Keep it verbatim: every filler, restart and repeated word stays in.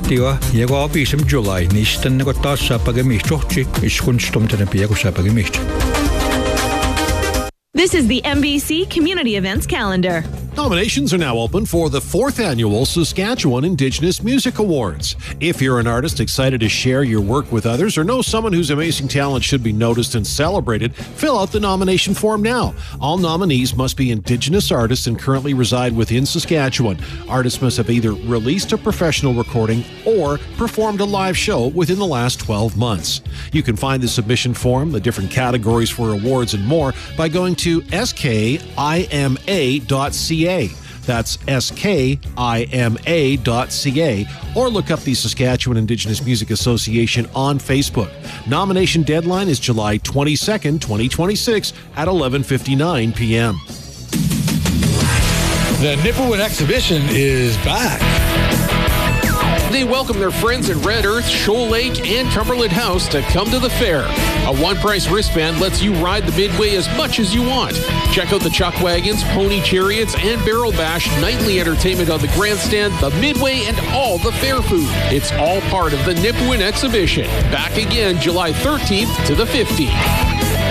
Tiwa, Yago Bisum July, Nistan Negotasa Pagamichochi, Iskunstum to the Piagosapagamicht. This is the M B C Community Events Calendar. Nominations are now open for the fourth annual Saskatchewan Indigenous Music Awards. If you're an artist excited to share your work with others or know someone whose amazing talent should be noticed and celebrated, fill out the nomination form now. All nominees must be Indigenous artists and currently reside within Saskatchewan. Artists must have either released a professional recording or performed a live show within the last twelve months. You can find the submission form, the different categories for awards, and more by going to S K I M A dot C A. That's S K I M A dot C A, or look up the Saskatchewan Indigenous Music Association on Facebook. Nomination deadline is July twenty-second, twenty twenty-six at eleven fifty-nine p.m. The Nipawin exhibition is back. They welcome their friends at Red Earth, Shoal Lake, and Cumberland House to come to the fair. A one-price wristband lets you ride the Midway as much as you want. Check out the Chuck Wagons, Pony Chariots, and Barrel Bash, nightly entertainment on the grandstand, the Midway, and all the fair food. It's all part of the Nipawin exhibition. Back again July thirteenth to the fifteenth.